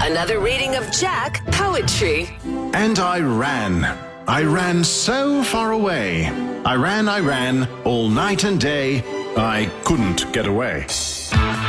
Another reading of Jack Poetry. And I ran. I ran so far away. I ran all night and day. I couldn't get away.